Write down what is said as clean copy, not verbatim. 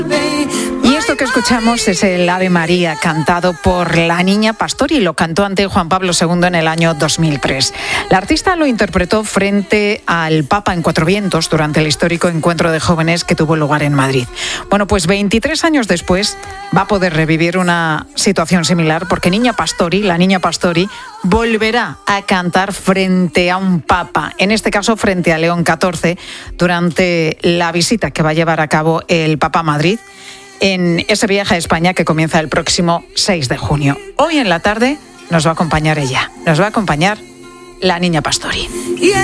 Y esto que escuchamos es el Ave María cantado por la Niña Pastori. Lo cantó ante Juan Pablo II en el año 2003. La artista lo interpretó frente al Papa en Cuatro Vientos durante el histórico encuentro de jóvenes que tuvo lugar en Madrid. Bueno, pues 23 años después va a poder revivir una situación similar porque la Niña Pastori, volverá a cantar frente a un Papa, en este caso frente a León XIV, durante la visita que va a llevar a cabo el Papa a Madrid, en ese viaje a España que comienza el próximo 6 de junio. Hoy en la tarde nos va a acompañar ella, nos va a acompañar la Niña Pastori.